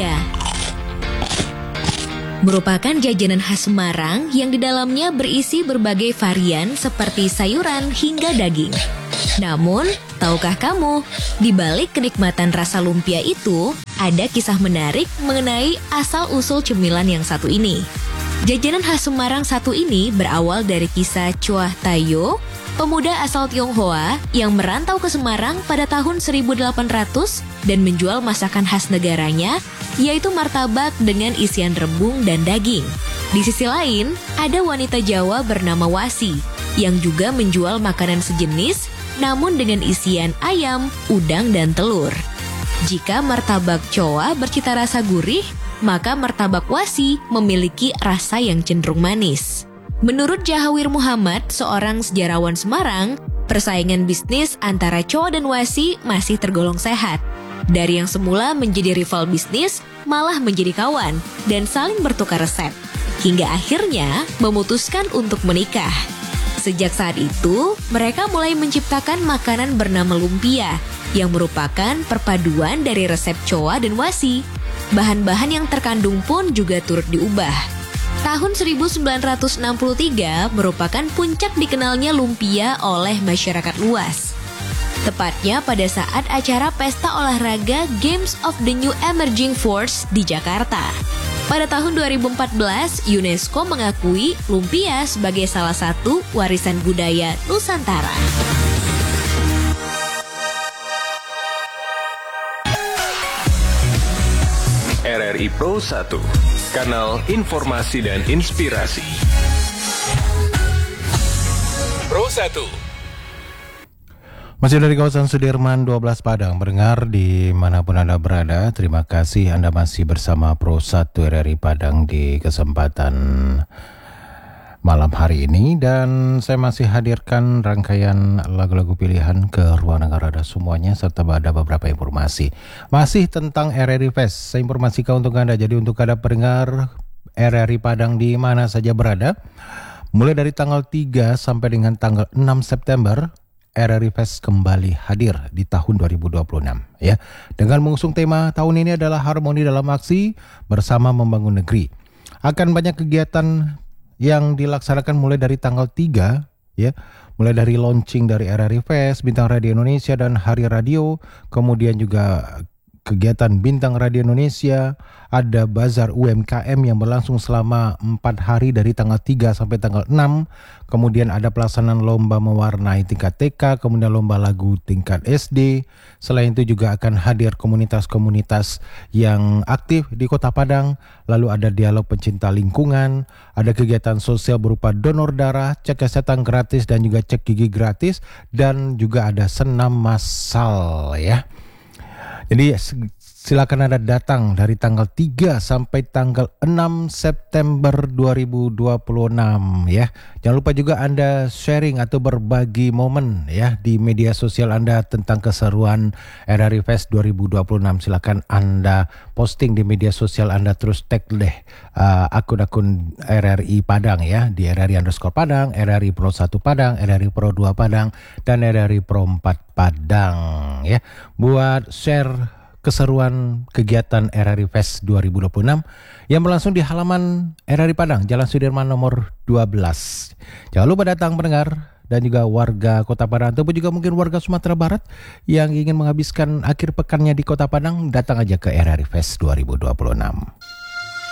lumpia. Merupakan jajanan khas Semarang yang di dalamnya berisi berbagai varian seperti sayuran hingga daging. Namun, tahukah kamu, di balik kenikmatan rasa lumpia itu, ada kisah menarik mengenai asal-usul cemilan yang satu ini. Jajanan khas Semarang satu ini berawal dari kisah Choah Tayo, pemuda asal Tionghoa yang merantau ke Semarang pada tahun 1800 dan menjual masakan khas negaranya, yaitu martabak dengan isian rebung dan daging. Di sisi lain, ada wanita Jawa bernama Wasi yang juga menjual makanan sejenis namun dengan isian ayam, udang, dan telur. Jika martabak Choah bercita rasa gurih, maka martabak Wasi memiliki rasa yang cenderung manis. Menurut Jahawir Muhammad, seorang sejarawan Semarang, persaingan bisnis antara Choah dan Wasi masih tergolong sehat. Dari yang semula menjadi rival bisnis, malah menjadi kawan dan saling bertukar resep. Hingga akhirnya memutuskan untuk menikah. Sejak saat itu, mereka mulai menciptakan makanan bernama lumpia, yang merupakan perpaduan dari resep Choah dan Wasi. Bahan-bahan yang terkandung pun juga turut diubah. Tahun 1963 merupakan puncak dikenalnya lumpia oleh masyarakat luas. Tepatnya pada saat acara pesta olahraga Games of the New Emerging Force di Jakarta. Pada tahun 2014, UNESCO mengakui lumpia sebagai salah satu warisan budaya Nusantara. RRI Pro 1, kanal informasi dan inspirasi. Pro 1. Masih dari kawasan Sudirman 12 Padang, mendengar dimanapun Anda berada. Terima kasih Anda masih bersama Pro 1 RRI Padang di kesempatan malam hari ini. Dan saya masih hadirkan rangkaian lagu-lagu pilihan ke ruang dengar Anda semuanya, serta ada beberapa informasi. Masih tentang RRI Fest, saya informasikan untuk Anda. Jadi untuk Anda pendengar RRI Padang di mana saja berada, mulai dari tanggal 3 sampai dengan tanggal 6 September, RRI Fest kembali hadir di tahun 2026 ya. Dengan mengusung tema tahun ini adalah harmoni dalam aksi bersama membangun negeri. Akan banyak kegiatan yang dilaksanakan mulai dari tanggal 3 ya. Mulai dari launching dari RRI Fest, Bintang Radio Indonesia dan Hari Radio, kemudian juga kegiatan Bintang Radio Indonesia, ada bazar UMKM yang berlangsung selama 4 hari dari tanggal 3 sampai tanggal 6. Kemudian ada pelaksanaan lomba mewarnai tingkat TK, kemudian lomba lagu tingkat SD. Selain itu juga akan hadir komunitas-komunitas yang aktif di Kota Padang. Lalu ada dialog pencinta lingkungan, ada kegiatan sosial berupa donor darah, cek kesehatan gratis dan juga cek gigi gratis, dan juga ada senam massal ya. Jadi silakan Anda datang dari tanggal 3 sampai tanggal 6 September 2026 ya. Jangan lupa juga Anda sharing atau berbagi momen ya di media sosial Anda tentang keseruan RRI Fest 2026. Silakan Anda posting di media sosial Anda, terus tag deh akun-akun RRI Padang ya, di RRI_Padang, RRI Pro 1 Padang, RRI Pro 2 Padang, dan RRI Pro 4 Padang ya. Buat share keseruan kegiatan RRI Fest 2026 yang berlangsung di halaman RRI Padang, Jalan Sudirman nomor 12. Jangan lupa datang pendengar dan juga warga Kota Padang ataupun juga mungkin warga Sumatera Barat yang ingin menghabiskan akhir pekannya di Kota Padang, datang aja ke RRI Fest 2026.